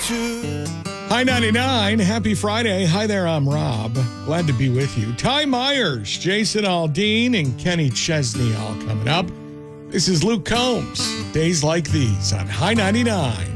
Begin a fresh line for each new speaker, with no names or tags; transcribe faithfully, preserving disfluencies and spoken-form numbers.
Hi ninety-nine, happy Friday. Hi there, I'm Rob. Glad to be with you. Ty Myers, Jason Aldean, and Kenny Chesney all coming up. This is Luke Combs. Days like these on High ninety-nine.